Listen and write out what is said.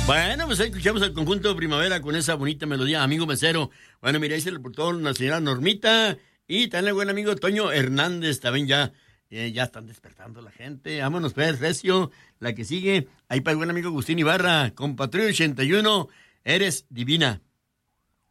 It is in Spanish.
Bueno, pues ahí escuchamos al conjunto Primavera con esa bonita melodía, amigo mesero. Bueno, mira, ahí se le reportó la señora Normita y también el buen amigo Toño Hernández, también ya están despertando la gente. Vámonos, pues, recio, la que sigue. Ahí para el buen amigo Agustín Ibarra, con Patrulla 81, eres divina.